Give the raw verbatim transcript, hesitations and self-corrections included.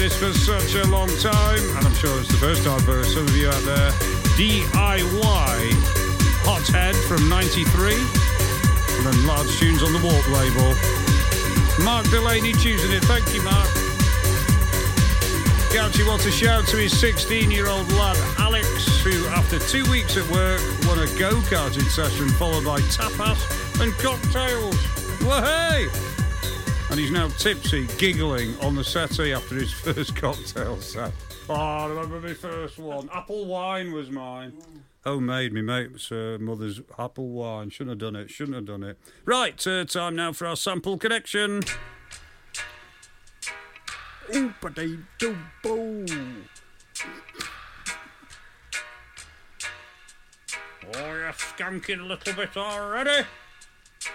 this for such a long time, and I'm sure it's the first time for some of you out there. D I Y Hothead from ninety-three, and then Large Tunes on the Warp label. Mark Delaney choosing it. Thank you, Mark. Gouchy wants a shout to his sixteen-year-old lad, Alex, who, after two weeks at work, won a go-karting session followed by tapas and cocktails. Well, hey! And he's now tipsy, giggling on the settee after his first cocktail set. Oh, I remember my first one. Apple wine was mine. Homemade, me mate's uh, mother's apple wine. Shouldn't have done it, shouldn't have done it. Right, uh, time now for our sample connection. Oop-a-dee-doo-boo. Oh, you're skanking a little bit already?